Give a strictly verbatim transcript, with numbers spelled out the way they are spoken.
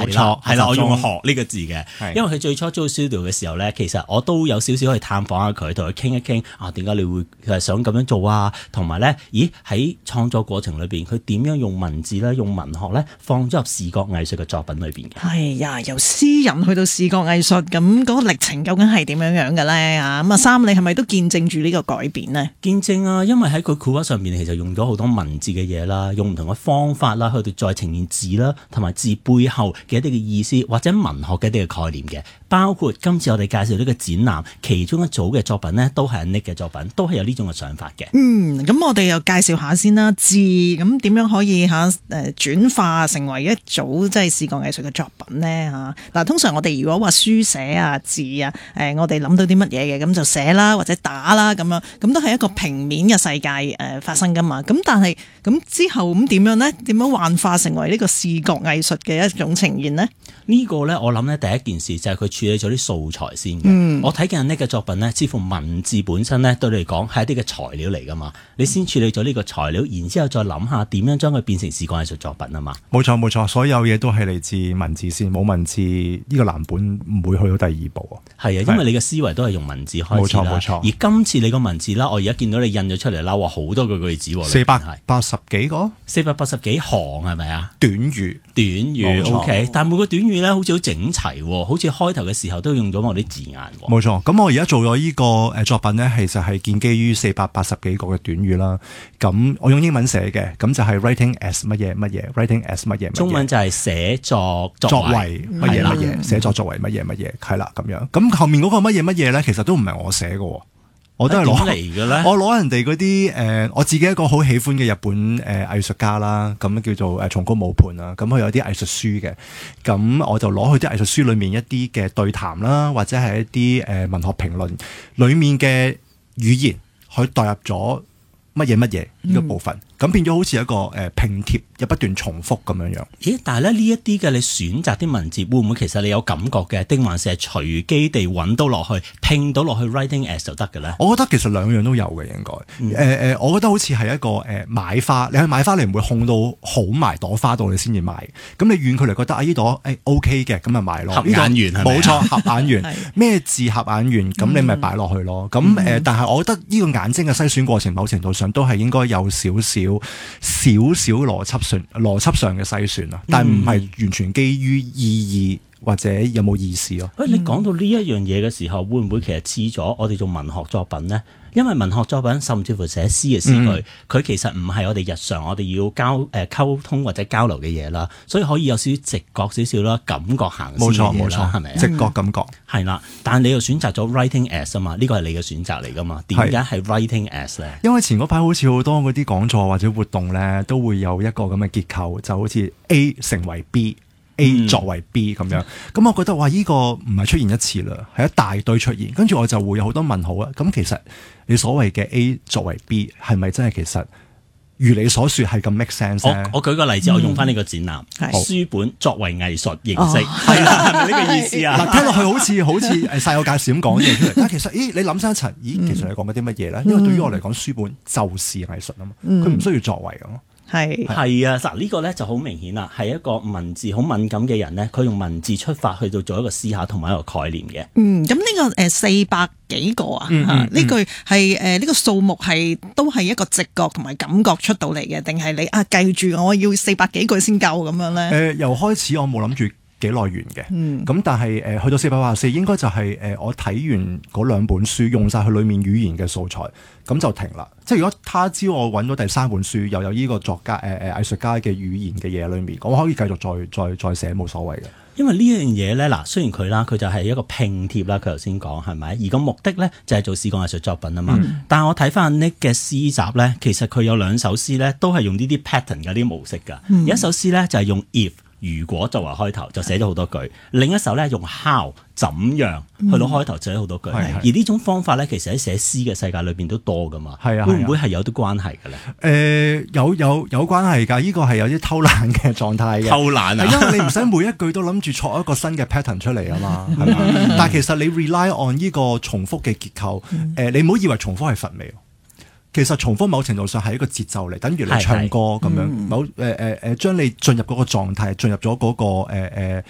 冇錯，係啦，我用學呢個字嘅，因為佢最初租 studio 嘅時候咧，其實我都有少少去探訪下佢，同佢傾一傾啊，點解你會想咁樣做啊？同埋咧，咦喺創作過程裏邊，佢點樣用文字咧，用文學咧，放咗入視覺藝術嘅作品裏邊嘅？ 係呀，由詩人去到視覺藝術，咁嗰個歷程究竟係點樣樣嘅咧？啊，咁啊，三你係咪都見證住呢個改變呢？ 見證啊，因為喺佢繪畫上面其實用咗好多文字嘅嘢啦，用唔同嘅方法啦，去到再呈現字啦，同埋字背後嘅一啲嘅意思，或者文學嘅一啲嘅概念嘅。包括今次我哋介紹呢個展覽，其中一組嘅作品呢，都係阿 Nick 嘅作品，都係有呢種嘅想法嘅。 嗯，咁我哋又介紹下先啦，字咁點樣可以嚇誒轉化成為一組即係視覺藝術嘅作品呢？嚇？嗱，通常我哋如果話書寫啊字啊，誒我哋諗到啲乜嘢嘅，咁就寫啦或者打啦咁樣，咁都係一個平面嘅世界誒發生噶嘛。咁但係咁之後咁點樣呢？點樣幻化成為呢個視覺藝術嘅一種呈現呢？ 呢個呢，我諗呢第一件事就係佢處理咗啲素材先嘅。嗯、我睇見阿 Nick 嘅作品呢，似乎文字本身呢對你嚟講係一啲嘅材料嚟噶嘛。你先處理咗呢個材料，然之後再諗下點樣將佢變成視覺藝術作品啊嘛。 冇錯冇錯，所有嘢都係嚟自文字先，冇文字呢個藍本唔會去到第二步啊。 係啊，因為你嘅思維都係用文字開始啦。冇錯冇錯。而今次你個文字啦，我而家見到你印咗出嚟啦，哇，好多個句子喎， 四百八十幾個， 四百八十幾行係咪啊？ 短語短語 OK， 但係每個短語咧好似好整齊，好似開頭嘅時候都用咗我啲字眼。 冇錯，咁我而家做咗呢個誒作品咧，其實係建基於四百八十幾個嘅短語啦。咁我用英文寫嘅，咁就係 writing as 乜嘢乜嘢 ，writing as 乜嘢乜嘢。 中文就係寫作作為乜嘢乜嘢，寫作作為乜嘢乜嘢，係啦咁樣。咁後面嗰個乜嘢乜嘢咧，其實都唔係我寫嘅。我都係攞嚟嘅咧，我攞人哋嗰啲誒，我自己一個好喜歡嘅日本誒藝術家啦，咁叫做誒松高武盤啦，咁佢有啲藝術書嘅，咁我就攞佢啲藝術書裏面一啲嘅對談啦，或者係一啲誒文學評論裏面嘅語言，去代入咗乜嘢乜嘢呢個部分，咁、嗯、變咗好似一個誒拼貼，又不斷重複咁樣樣。 咦？但係咧呢一啲嘅你選擇啲文字，會唔會其實你有感覺嘅，定還是係隨機地揾到落去，拼到落去 writing as 就得嘅咧？ 我覺得其實兩樣都有嘅，應該。誒誒、嗯呃，我覺得好似係一個誒、呃、買花，你去買花你唔會控到好埋朵花度你先至買，咁你遠距離覺得啊呢朵誒 OK 嘅，咁咪買咯。 合眼緣係咪？ 冇錯，合眼緣。咩字合眼緣，咁你咪擺落去咯。咁誒、嗯呃，但係我覺得呢個眼睛嘅篩選過程，某程度上都係應該有少少少少邏輯上邏輯上嘅篩選啦，但係唔係完全基於意義或者有冇意思咯。 喂、嗯，你講到呢一樣嘢嘅時候，會唔會其實似咗我哋做文學作品呢？因為文學作品甚至乎寫詩嘅詩句，佢、嗯、其實唔係我哋日常我哋要交誒溝通或者交流嘅嘢啦，所以可以有少少直覺少少啦，感覺行先嘅嘢啦，冇錯冇錯，係咪？ 直覺感覺係啦，但係你又選擇咗 writing as 啊嘛，呢個係你嘅選擇嚟噶嘛？點解係 writing as 咧？ 因為前嗰排好似好多嗰啲講座或者活動咧，都會有一個咁嘅結構，就好似 A 成為 B。A 作為 B 咁樣，咁、嗯、我覺得話呢個唔係出現一次啦，係一大堆出現，跟住我就會有好多問號啊。咁其實你所謂嘅 A 作為 B 係咪真係其實如你所說係咁 make sense 咧？ 我我舉個例子，嗯、我用翻呢個展覽，書本作為藝術形式，係啦、哦，係咪呢個意思啊？嗱，聽落去好似好似誒晒我介紹咁講嘢出嚟，但係其實，咦，你諗深一層，咦，其實你講緊啲乜嘢咧？嗯、因為對於我嚟講，書本就是藝術啊嘛，佢唔、嗯、需要作為咁。 係係啊，嗱呢個咧就好明顯啦，係一個文字好敏感嘅人咧，佢用文字出發去到做一個思考同埋一個概念嘅。嗯， 咁呢個誒四百幾個啊，呢句係誒呢個數目係都係一個直覺同埋感覺出到嚟嘅，定係你啊計住我要四百幾句先夠咁樣咧？誒、 呃，由開始我冇諗住幾耐完嘅，咁、嗯、但係誒、呃、去到四百八十四，應該就係、是、誒、呃、我睇完嗰兩本書，用晒佢裡面語言嘅素材，咁就停啦。即係如果他朝我揾到第三本書，又有呢個作家誒誒、呃、藝術家嘅語言嘅嘢裡面，我可以繼續再再再寫冇所謂嘅。 因為呢樣嘢咧，嗱雖然佢啦，佢就係一個拼貼啦，佢頭先講係咪？而個目的咧就係做視覺藝術作品啊嘛。嗯、但係我睇翻阿 Nick 嘅詩集咧，其實佢有兩首詩咧，都係用呢啲 pattern 嗰啲模式㗎。嗯、有一首詩咧就係用 if。如果作為開頭就寫咗好多句，另一首咧用 how 怎樣去到開頭寫咗好多句，嗯、而呢種方法咧其實喺寫詩嘅世界裏邊都多噶嘛，係啊，會唔會係有啲關係嘅咧？誒、 呃，有有有關係㗎，呢、這個係有啲偷懶嘅狀態嘅。偷懶啊！因為你唔使每一句都諗住創一個新嘅 pattern 出嚟啊嘛，係嘛？但係其實你 rely on 呢個重複嘅結構，誒、呃，你唔好以為重複係乏味。其實重複某程度上係一個節奏嚟，等於你唱歌咁樣，某誒誒誒，將你進入嗰個狀態，進入咗嗰、那個誒誒